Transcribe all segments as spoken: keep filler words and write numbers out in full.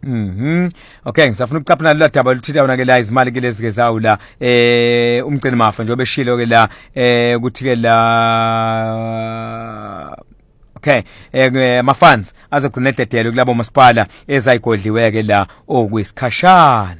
Mhm. Okay, ngisafuna ukuqaphela la daba luthita wona ke la izimali ke lezi ke zawu la eh umgcini mafa njengoba eshilo ke la eh ukuthi ke la okay eh ma funds azogcina dedelo kulabo masipala ezayigodliwe ke la okwesikhashana.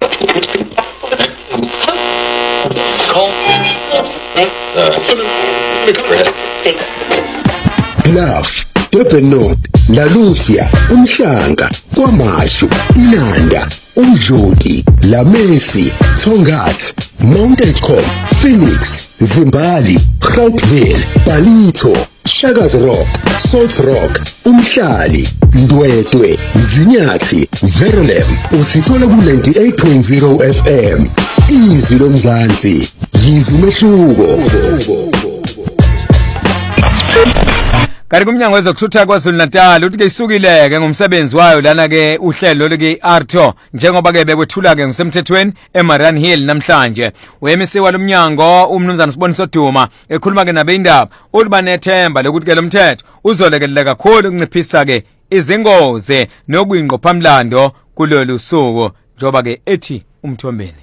Love, Durban North, La Lucia, Umhlanga, KwaMashu, Inanda, Umdloti, La Messi, Tongat, Mount Elcom, Phoenix, Zimbali, Gauteville, Palito, Shaka's Rock, Salt Rock, Umhlali, Ndwedwe, Mzinyathi, Verulam, usithola ku ninety-eight point zero F M. Izwi lomzansi, yizwi umehluko. Kanti kumnyango wezokuthutha kwaZulu Natal uthi ke isukile ke ngomsebenzi wayo lana ke uhlelo leke Arto njengoba ke bekwethula ke ngosemthethweni eMarian Hill namhlanje. Wemisi walomnyango umnumzana Siboniso Duma ekhuluma ke nabendaba olubanethemba lokuthi ke lomthetho uzolekelela kakhulu ukunciphisa ke izingozi nokuyinqophamlando kulolu suku njoba ke ethi umthombeni.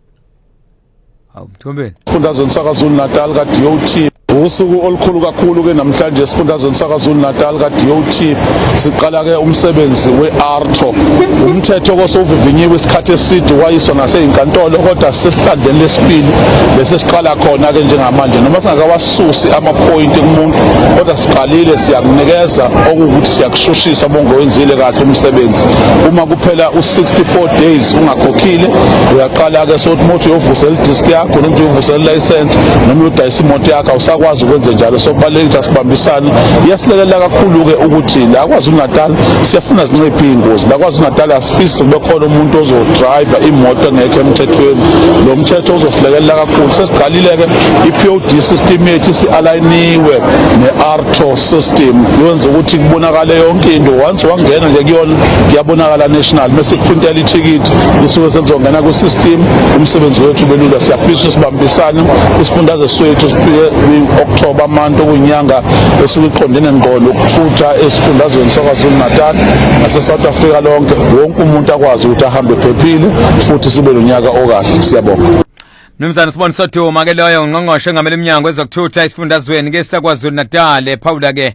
Awumthombeni. Fundazweni sakaZulu Natal ka D O T usuku olukhulu kakhulu ke namhlanje sifundazweni sakaZulu Natal ka D O T siqala ke umsebenzi weArto umthetho kosovivinyiwe isikhathi eside wayiswa nasezinkantolo kodwa sesihlandeni lesibili bese siqala khona ke njengamanje noma singakawasusi ama point kumuntu kodwa siqalile siyakunikeza okuthi siyakushushisa bonke wenzile kahle umsebenzi uma kuphela u sixty-four days ungakhokhile uyaqala ke sothi moto yovusela disk yakho nokuthi uvusela license noma udayisa imoto yakho kwazi ukwenza njalo sokubaleka sibambisana yasilelela kakhulu ke ukuthi la kwaZulu Natal siyafuna zinciphe ingozi la kwaZulu Natal asifisi kube khona umuntu ozo driver imoto ngeke emthethweni lo mthetho uzosilekelela kakhulu sesiqalile ke i-P O D system yethu si-aligniwe ne-Arto system yenza ukuthi kubonakale yonke into once wangena nje kuyona kuyabonakala national bese kuphintela ithikithi lisuke selizongena ku system umsebenzi wethu belula siyafisa sibambisana isifundaze swethu October amanto kunyanga esikuqondene ngqo lokuthutha esifundazweni sakaZulu Natal nase South Africa lonke wonke umuntu akwazi ukuthi ahambe phephile futhi sibe lonyaka okahle siyabonga. Mnumzana Siboniso Duma ke loyo ngqongqoshe ngamele iminyango ezokuthutha esifundazweni ke sakwaZulu Natal ephawula ke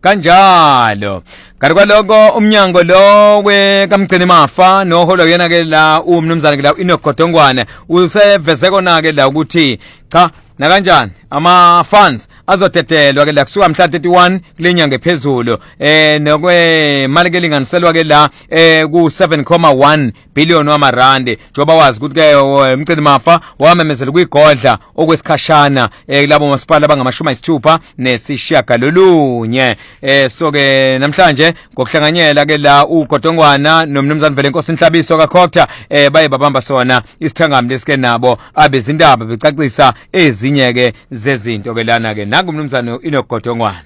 kanjalo. Kanti kwaloko umnyango lo wekamgcini mafa noholo yena ke la umnumzana ke la inogodongwane useveze kona ke la ukuthi cha na kanjani ama funds azotetelwa ke la kusuka mhla thirty-one kulenyanga ephezulu eh nokwe mali ke linganiselwa ke la eh ku seven point one billion wamarandi njoba wazi ukuthi ke umgcini mafa wamemezela kuyigodla okwesikhashana eh kulabo masipala abangamashumi ayisithupha nesishiyagalolunye eh so ke namhlanje ngokuhlanganyela ke la ugodongwana nomnumzana Velenkosi Nhlabiso kaKhokta eh baye babamba sona isithangami lesike nabo abezindaba becacisa ezinye ke zezinto ke lana ke nangumnumzana inogodongwana.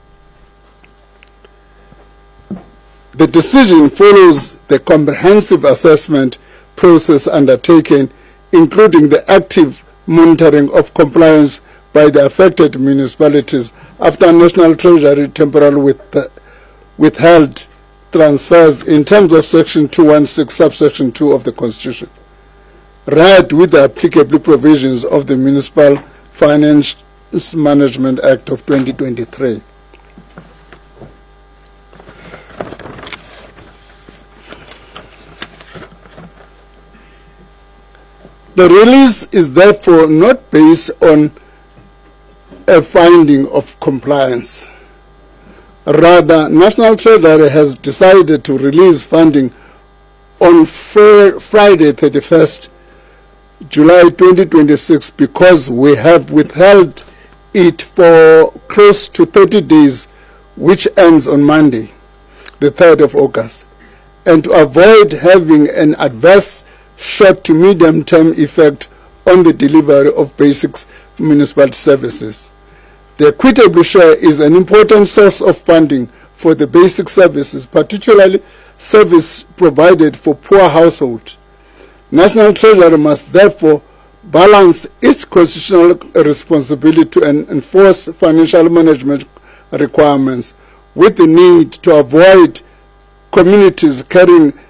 The decision follows the comprehensive assessment process undertaken, including the active monitoring of compliance by the affected municipalities after National Treasury temporarily with, withheld transfers in terms of Section two sixteen subsection two of the Constitution, read with the applicable provisions of the Municipal Finance Management Act of twenty twenty-three. The release is therefore not based on a finding of compliance. Rather, National Treasury has decided to release funding on Friday thirty-first July twenty twenty-six because we have withheld it for close to thirty days, which ends on Monday, the third of August, and to avoid having an adverse short to medium term effect on the delivery of basic municipal services. The equitable share is an important source of funding for the basic services, particularly service provided for poor households. National Treasury must therefore balance its constitutional responsibility to enforce financial management requirements with the need to avoid communities carrying